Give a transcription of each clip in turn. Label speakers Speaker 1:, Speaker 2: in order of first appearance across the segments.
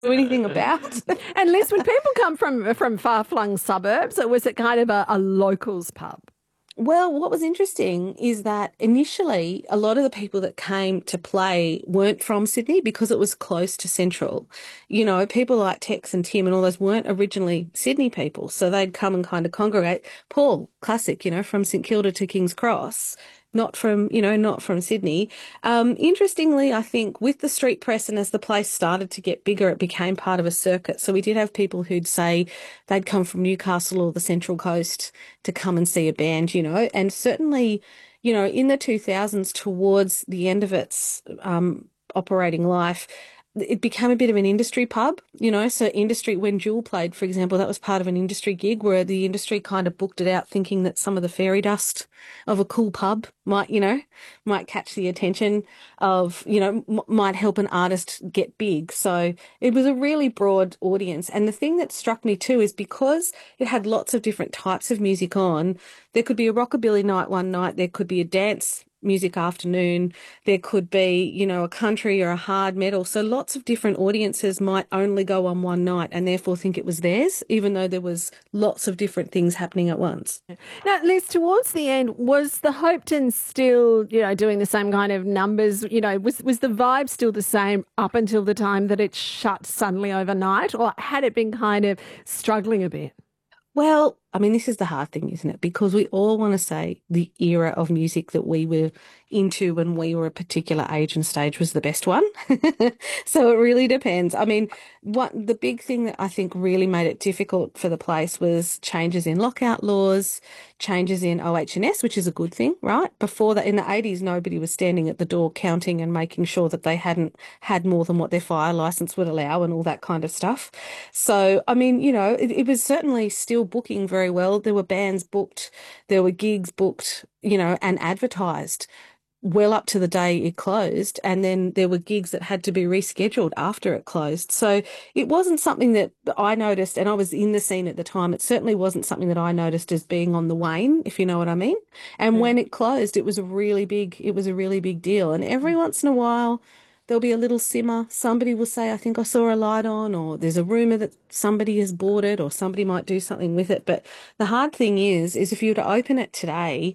Speaker 1: do anything about.
Speaker 2: And Liz, would people come from far-flung suburbs, or was it kind of a locals pub?
Speaker 1: Well, what was interesting is that initially a lot of the people that came to play weren't from Sydney because it was close to Central. You know, people like Tex and Tim and all those weren't originally Sydney people. So they'd come and kind of congregate. Paul, classic, from St Kilda to King's Cross, not from Sydney. Interestingly, I think with the street press and as the place started to get bigger, it became part of a circuit. So we did have people who'd say they'd come from Newcastle or the Central Coast to come and see a band, and certainly, in the 2000s towards the end of its operating life, it became a bit of an industry pub, so industry, when Jewel played, for example, that was part of an industry gig where the industry kind of booked it out thinking that some of the fairy dust of a cool pub might catch the attention of, might help an artist get big. So it was a really broad audience. And the thing that struck me too is because it had lots of different types of music on, there could be a rockabilly night one night, there could be a dance music afternoon. There could be, a country or a hard metal. So lots of different audiences might only go on one night and therefore think it was theirs, even though there was lots of different things happening at once.
Speaker 2: Now, Liz, towards the end, was the Hopetoun still, doing the same kind of numbers? Was the vibe still the same up until the time that it shut suddenly overnight, or had it been kind of struggling a bit?
Speaker 1: Well, I mean, this is the hard thing, isn't it? Because we all want to say the era of music that we were into when we were a particular age and stage was the best one. So it really depends. I mean, what the big thing that I think really made it difficult for the place was changes in lockout laws, changes in OH&S, which is a good thing, right? Before that, in the 80s, nobody was standing at the door counting and making sure that they hadn't had more than what their fire license would allow and all that kind of stuff. So, I mean, it was certainly still booking very well. There were bands booked, there were gigs booked, and advertised well up to the day it closed. And then there were gigs that had to be rescheduled after it closed. So it wasn't something that I noticed, and I was in the scene at the time. It certainly wasn't something that I noticed as being on the wane, if you know what I mean. And when it closed, it was a really big deal. And every once in a while, there'll be a little simmer. Somebody will say, I think I saw a light on, or there's a rumour that somebody has bought it or somebody might do something with it. But the hard thing is if you were to open it today,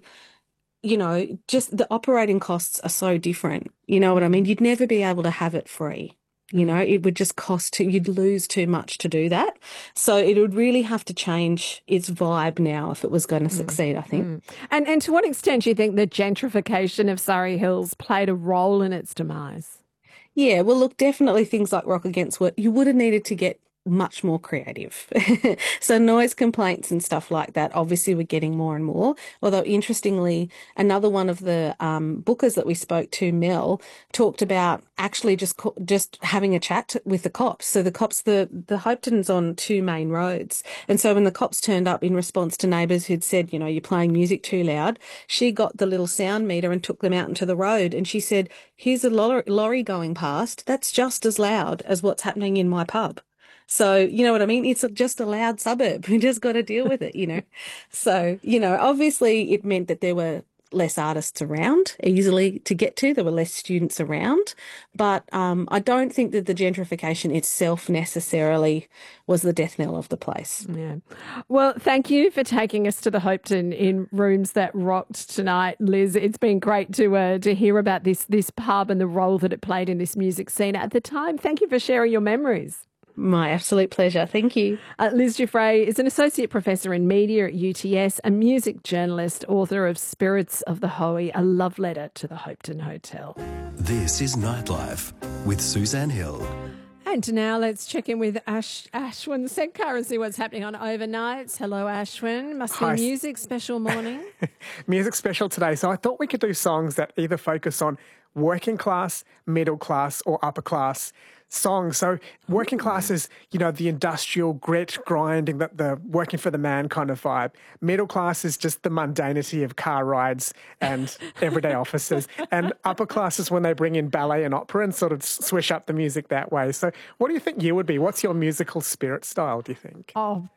Speaker 1: just the operating costs are so different. You know what I mean? You'd never be able to have it free. It would just you'd lose too much to do that. So it would really have to change its vibe now if it was going to succeed, I think.
Speaker 2: And to what extent do you think the gentrification of Surrey Hills played a role in its demise?
Speaker 1: Yeah, well, look, definitely things like Rock Against What you would have needed to get much more creative. So noise complaints and stuff like that, obviously we're getting more and more. Although interestingly, another one of the bookers that we spoke to, Mel, talked about actually just having a chat with the cops. So the cops, the Hopetoun's on two main roads. And so when the cops turned up in response to neighbours who'd said, you're playing music too loud, she got the little sound meter and took them out into the road. And she said, here's a lorry going past. That's just as loud as what's happening in my pub. So, you know what I mean? It's just a loud suburb. We just got to deal with it. So, obviously it meant that there were less artists around easily to get to. There were less students around. But I don't think that the gentrification itself necessarily was the death knell of the place.
Speaker 2: Yeah. Well, thank you for taking us to the Hopetoun in Rooms That Rocked tonight, Liz. It's been great to hear about this pub and the role that it played in this music scene at the time. Thank you for sharing your memories.
Speaker 1: My absolute pleasure. Thank you.
Speaker 2: Liz Giuffre is an associate professor in media at UTS, a music journalist, author of Spirits of the Hoey, a love letter to the Hopetoun Hotel.
Speaker 3: This is Nightlife with Suzanne Hill.
Speaker 2: And now let's check in with Ashwin Senkar and see what's happening on overnights. Hello, Ashwin. Must be
Speaker 4: Hi.
Speaker 2: music special morning.
Speaker 4: Music special today. So I thought we could do songs that either focus on working class, middle class or upper class songs. So working class is, the industrial grit, grinding, the working for the man kind of vibe. Middle class is just the mundanity of car rides and everyday offices. And upper class is when they bring in ballet and opera and sort of swish up the music that way. So what do you think you would be? What's your musical spirit style, do you think?
Speaker 2: Oh,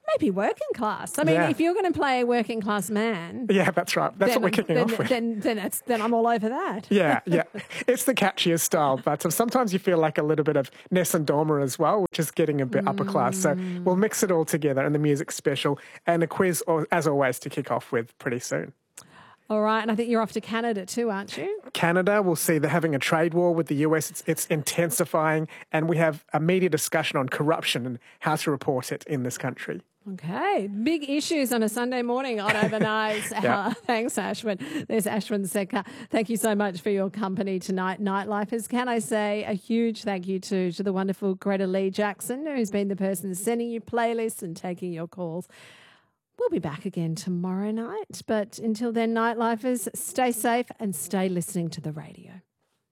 Speaker 2: Maybe working class. I mean,
Speaker 4: Yeah.
Speaker 2: if you're going to play a working class man,
Speaker 4: Yeah, that's right. That's what we're kicking off with.
Speaker 2: then I'm all over that.
Speaker 4: Yeah. It's the catchiest style, but sometimes you feel like a little bit of Nessun Dorma as well, which is getting a bit upper class. So we'll mix it all together in the music special and a quiz, as always, to kick off with pretty soon.
Speaker 2: All right, and I think you're off to Canada too, aren't you?
Speaker 4: Canada, we'll see they're having a trade war with the US. It's intensifying, and we have a media discussion on corruption and how to report it in this country.
Speaker 2: Okay, big issues on a Sunday morning on Overnight. Thanks, Ashwin. There's Ashwin Sekar. Thank you so much for your company tonight, Nightlifers. Can I say a huge thank you to the wonderful Greta Lee Jackson, who's been the person sending you playlists and taking your calls. We'll be back again tomorrow night, but until then, Nightlifers, stay safe and stay listening to the radio.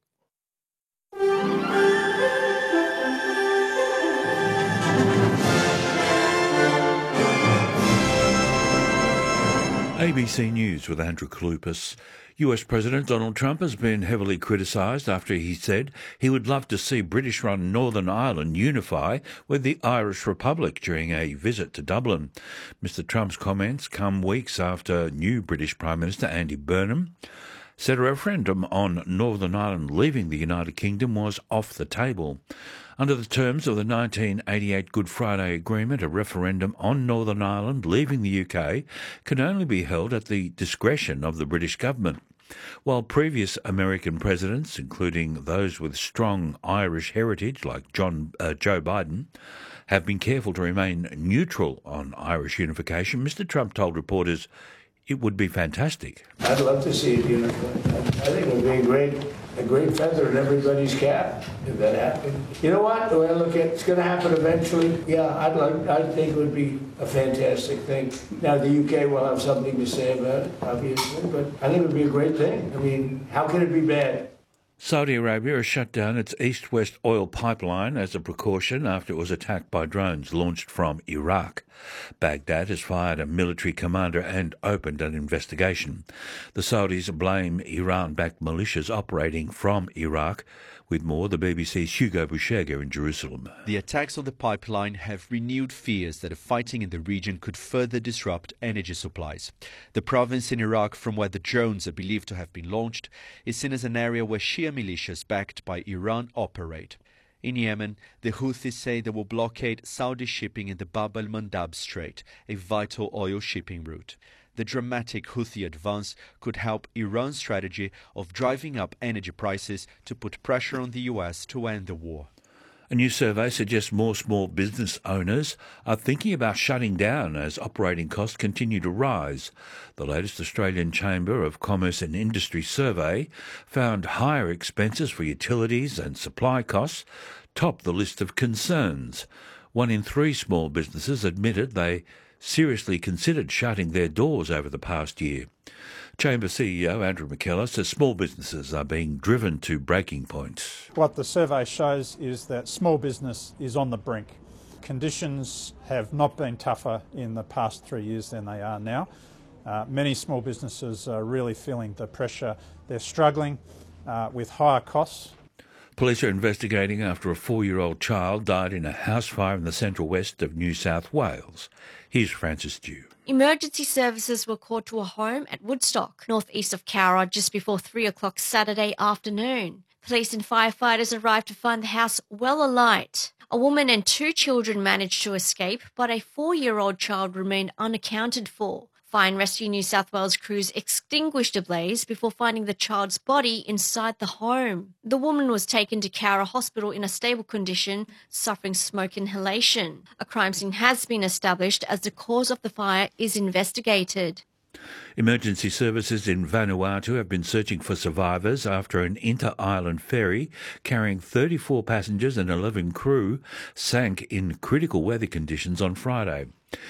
Speaker 5: ABC News with Andrew Kalupas. US President Donald Trump has been heavily criticised after he said he would love to see British-run Northern Ireland unify with the Irish Republic during a visit to Dublin. Mr Trump's comments come weeks after new British Prime Minister Andy Burnham said a referendum on Northern Ireland leaving the United Kingdom was off the table. Under the terms of the 1988 Good Friday Agreement, a referendum on Northern Ireland leaving the UK can only be held at the discretion of the British government. While previous American presidents, including those with strong Irish heritage like Joe Biden, have been careful to remain neutral on Irish unification, Mr Trump told reporters it would be fantastic.
Speaker 6: I'd love to see it unified. I think it would be a great feather in everybody's cap if that happened. You know what? The way I look at it, it's going to happen eventually. Yeah, I think it would be a fantastic thing. Now, the UK will have something to say about it, obviously, but I think it would be a great thing. I mean, how can it be bad?
Speaker 5: Saudi Arabia has shut down its east-west oil pipeline as a precaution after it was attacked by drones launched from Iraq. Baghdad has fired a military commander and opened an investigation. The Saudis blame Iran-backed militias operating from Iraq. With more, the BBC's Hugo Bushega in Jerusalem.
Speaker 7: The attacks on the pipeline have renewed fears that the fighting in the region could further disrupt energy supplies. The province in Iraq from where the drones are believed to have been launched is seen as an area where Shia militias backed by Iran operate. In Yemen, the Houthis say they will blockade Saudi shipping in the Bab el-Mandab Strait, a vital oil shipping route. The dramatic Houthi advance could help Iran's strategy of driving up energy prices to put pressure on the US to end the war.
Speaker 5: A new survey suggests more small business owners are thinking about shutting down as operating costs continue to rise. The latest Australian Chamber of Commerce and Industry survey found higher expenses for utilities and supply costs top the list of concerns. 1 in 3 small businesses admitted they seriously considered shutting their doors over the past year. Chamber CEO Andrew McKellar says small businesses are being driven to breaking points.
Speaker 8: What the survey shows is that small business is on the brink. Conditions have not been tougher in the past 3 years than they are now. Many small businesses are really feeling the pressure. They're struggling with higher costs.
Speaker 5: Police are investigating after a 4-year-old child died in a house fire in the central west of New South Wales. Here's Francis Dew.
Speaker 9: Emergency services were called to a home at Woodstock, northeast of Cowra, just before 3 o'clock Saturday afternoon. Police and firefighters arrived to find the house well alight. A woman and 2 children managed to escape, but a 4-year-old child remained unaccounted for. Fire and Rescue New South Wales crews extinguished the blaze before finding the child's body inside the home. The woman was taken to Cowra Hospital in a stable condition, suffering smoke inhalation. A crime scene has been established as the cause of the fire is investigated.
Speaker 5: Emergency services in Vanuatu have been searching for survivors after an inter-island ferry carrying 34 passengers and 11 crew sank in critical weather conditions on Friday.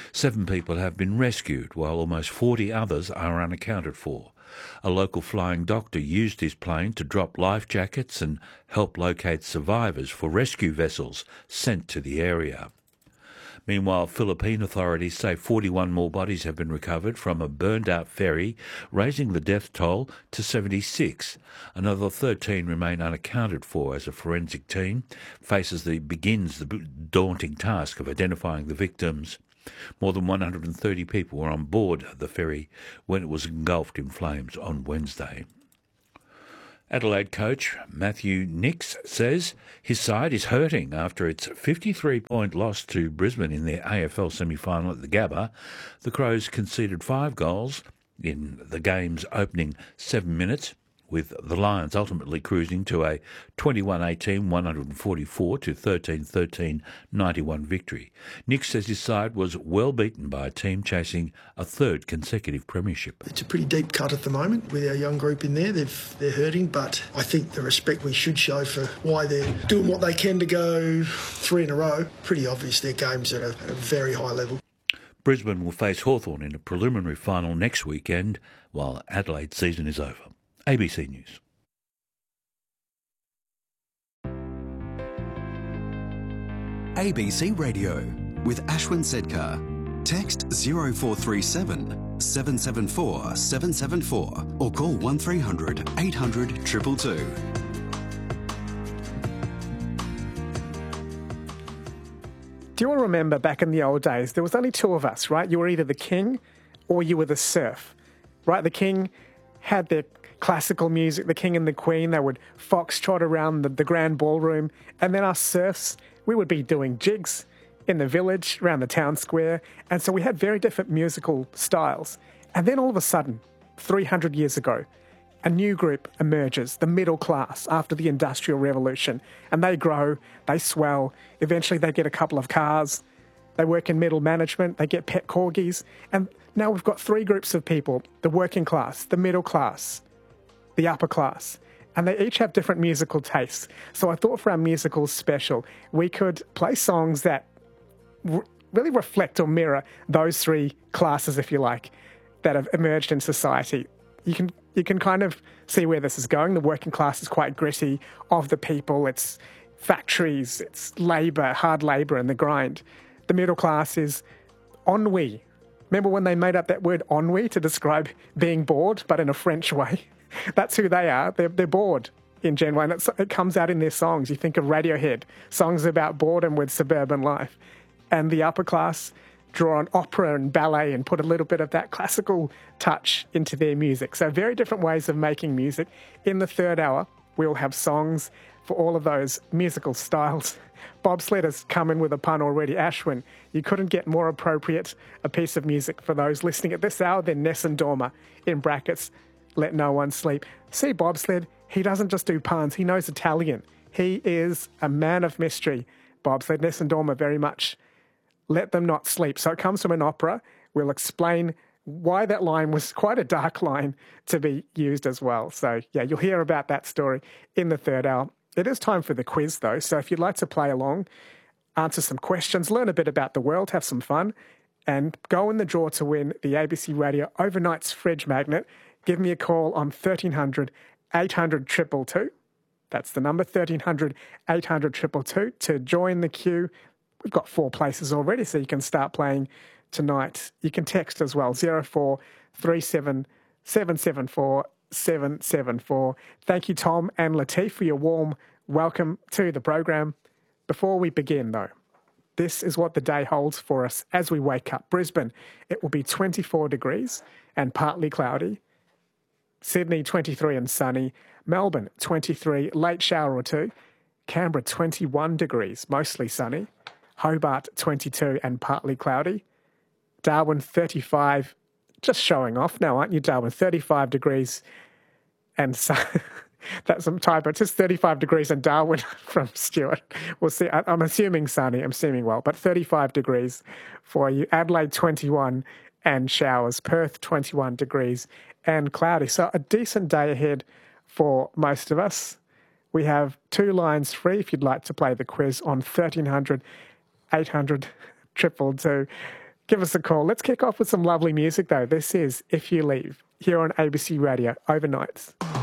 Speaker 5: 7 people have been rescued, while almost 40 others are unaccounted for. A local flying doctor used his plane to drop life jackets and help locate survivors for rescue vessels sent to the area. Meanwhile, Philippine authorities say 41 more bodies have been recovered from a burned-out ferry, raising the death toll to 76. Another 13 remain unaccounted for as a forensic team begins the daunting task of identifying the victims. More than 130 people were on board the ferry when it was engulfed in flames on Wednesday. Adelaide coach Matthew Nicks says his side is hurting after its 53-point loss to Brisbane in their AFL semi-final at the Gabba. The Crows conceded 5 goals in the game's opening 7 minutes, with the Lions ultimately cruising to a 21-18, 144 to 13-13, 91 victory. Nick says his side was well beaten by a team chasing a third consecutive premiership.
Speaker 10: It's a pretty deep cut at the moment with our young group in there. They're hurting, but I think the respect we should show for why they're doing what they can to go 3 in a row, pretty obvious their games at a very high level.
Speaker 5: Brisbane will face Hawthorn in a preliminary final next weekend, while Adelaide's season is over. ABC News.
Speaker 3: ABC Radio with Ashwin Sedkar. Text 0437 774 774 or call 1300 800 222.
Speaker 4: Do you all remember back in the old days, there was only 2 of us, right? You were either the king or you were the serf, right? The king had their classical music, the king and the queen, they would foxtrot around the grand ballroom, and then us serfs, we would be doing jigs in the village, around the town square, and so we had very different musical styles. And then all of a sudden, 300 years ago, a new group emerges, the middle class, after the Industrial Revolution, and they grow, they swell, eventually they get a couple of cars, they work in middle management, they get pet corgis, and now we've got 3 groups of people, the working class, the middle class, the upper class, and they each have different musical tastes. So I thought for our musical special, we could play songs that really reflect or mirror those 3 classes, if you like, that have emerged in society. You can kind of see where this is going. The working class is quite gritty, of the people, it's factories, it's labour, hard labour and the grind. The middle class is ennui. Remember when they made up that word ennui to describe being bored, but in a French way? That's who they are. They're bored in general, and it comes out in their songs. You think of Radiohead, songs about boredom with suburban life. And the upper class draw on opera and ballet and put a little bit of that classical touch into their music. So very different ways of making music. In the third hour, we'll have songs for all of those musical styles. Bobsled has come in with a pun already. Ashwin, you couldn't get more appropriate a piece of music for those listening at this hour than Nessun Dorma, in brackets, Let No One Sleep. See, Bobsled, he doesn't just do puns, he knows Italian. He is a man of mystery. Bobsled, Nessun Dorma, very much. Let Them Not Sleep. So it comes from an opera. We'll explain why that line was quite a dark line to be used as well. So, yeah, you'll hear about that story in the third hour. It is time for the quiz, though. So if you'd like to play along, answer some questions, learn a bit about the world, have some fun, and go in the draw to win the ABC Radio Overnight's Fridge Magnet, give me a call on 1300 800 222. That's the number, 1300 800 222 to join the queue. We've got 4 places already, so you can start playing tonight. You can text as well, 0437 774 774. Thank you, Tom and Latif, for your warm welcome to the program. Before we begin, though, this is what the day holds for us as we wake up. Brisbane, it will be 24 degrees and partly cloudy. Sydney, 23 and sunny. Melbourne, 23, late shower or 2. Canberra, 21 degrees, mostly sunny. Hobart, 22 and partly cloudy. Darwin, 35, just showing off now, aren't you, Darwin? 35 degrees and that's some typo. It's just 35 degrees in Darwin from Stuart. We'll see. I'm assuming sunny. I'm assuming well, but 35 degrees for you. Adelaide, 21 and showers. Perth, 21 degrees and cloudy. So a decent day ahead for most of us. We have 2 lines free if you'd like to play the quiz on 1300 800 222. Give us a call. Let's kick off with some lovely music, though. This is If You Leave, here on ABC Radio, overnights.